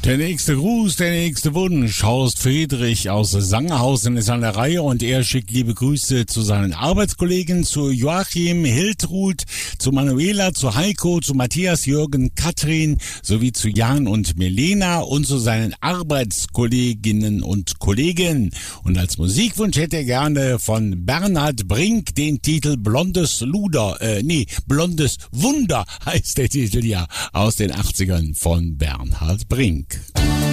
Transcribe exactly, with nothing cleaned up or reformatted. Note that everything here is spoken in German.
Der nächste Gruß, der nächste Wunsch. Horst Friedrich aus Sangerhausen ist an der Reihe und er schickt liebe Grüße zu seinen Arbeitskollegen, zu Joachim, Hiltrud, zu Manuela, zu Heiko, zu Matthias, Jürgen, Katrin sowie zu Jan und Melena und zu seinen Arbeitskolleginnen und Kollegen. Und als Musikwunsch hätte er gerne von Bernhard Brink den Titel Blondes Luder, äh, nee, Blondes Wunder heißt der Titel ja, aus den achtzigern von Bernhard Brink.